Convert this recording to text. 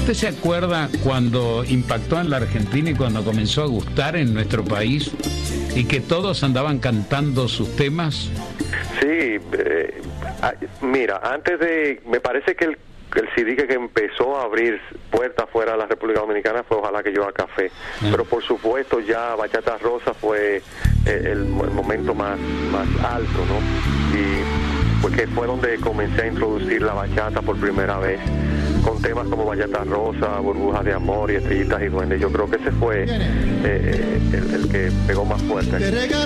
¿Usted se acuerda cuando impactó en la Argentina y cuando comenzó a gustar en nuestro país y que todos andaban cantando sus temas? Sí, mira, me parece que el CD que empezó a abrir puertas fuera de la República Dominicana fue Ojalá que llueva café, pero por supuesto ya Bachata Rosa fue el momento más alto, ¿no? Y porque fue donde comencé a introducir la bachata por primera vez, con temas como Bachata Rosa, Burbujas de Amor y Estrellitas y Duendes. Yo creo que ese fue el que pegó más fuerte.